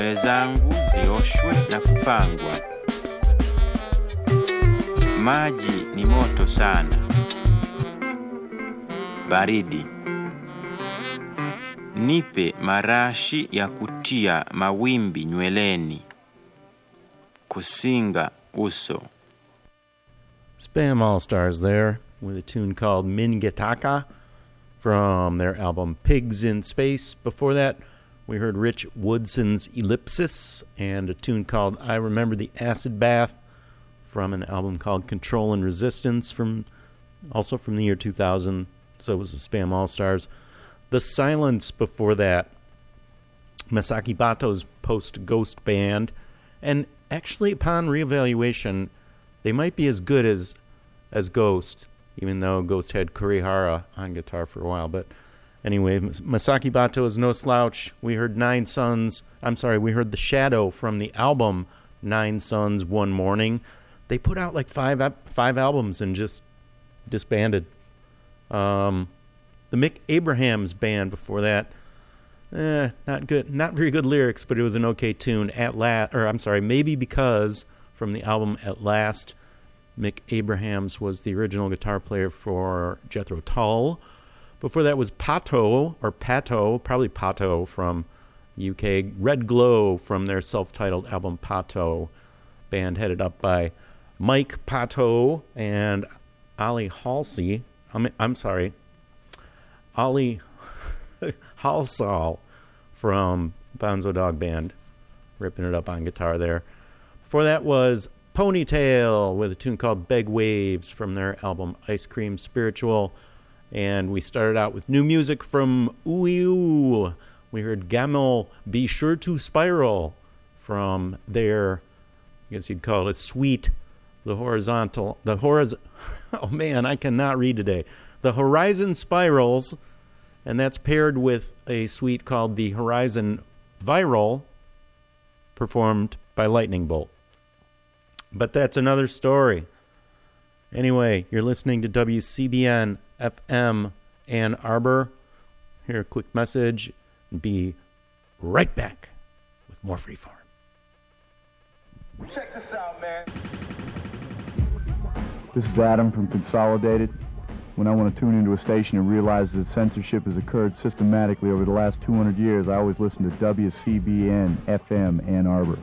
nywele zangu zioshwe na kupangwa. Maji ni moto sana. Baridi. Nipe marashi ya kutia mawimbi nyweleni. Kusinga uso. Spam All-Stars there with a tune called Mingetaka from their album Pigs in Space. Before that, we heard Rich Woodson's Ellipsis and a tune called I Remember the Acid Bath from an album called Control and Resistance, also from the year 2000. So it was the Spam All-Stars. The Silence before that, Masaki Bato's post-Ghost band. And actually, upon reevaluation, they might be as good as Ghost, even though Ghost had Kurihara on guitar for a while. But anyway, Masaki Bato is no slouch. We heard we heard The Shadow from the album Nine Suns One Morning. They put out like five albums and just disbanded. The Mick Abrahams band before that, not good, not very good lyrics, but it was an okay tune. Maybe Because from the album At Last. Mick Abrahams was the original guitar player for Jethro Tull. Before that was Pato from UK. Red Glow from their self-titled album Pato, band headed up by Mike Pato and Ali Halsey. Ali Halsall from Bonzo Dog Band, ripping it up on guitar there. Before that was Ponytail with a tune called Beg Waves from their album Ice Cream Spiritual. And we started out with new music from Ooh. We heard Gamel Be Sure to Spiral from their, I guess you'd call it a suite, oh man, I cannot read today. The Horizon Spirals, and that's paired with a suite called the Horizon Viral, performed by Lightning Bolt. But that's another story. Anyway, you're listening to WCBN FM Ann Arbor. Here, a quick message, and be right back with more Freeform. Check this out, man. This is Adam from Consolidated. When I want to tune into a station and realize that censorship has occurred systematically over the last 200 years, I always listen to WCBN FM Ann Arbor.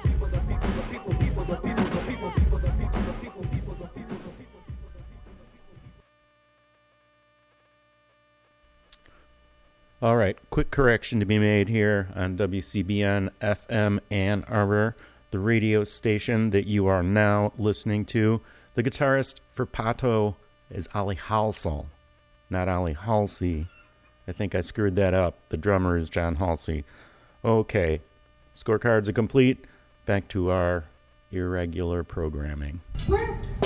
All right, quick correction to be made here on WCBN FM Ann Arbor, the radio station that you are now listening to. The guitarist for Pato is Ali Halsall, not Ali Halsey. I think I screwed that up. The drummer is John Halsey. Okay, scorecards are complete. Back to our irregular programming.